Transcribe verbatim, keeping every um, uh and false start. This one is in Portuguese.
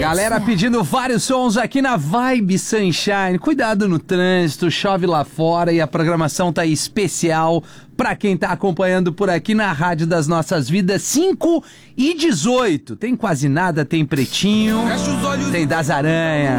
Galera pedindo vários sons aqui na Vibe Sunshine. Cuidado no trânsito, chove lá fora e a programação tá especial pra quem tá acompanhando por aqui na Rádio das Nossas Vidas, cinco e dezoito. Tem Quase Nada, tem Pretinho, tem Das Aranha.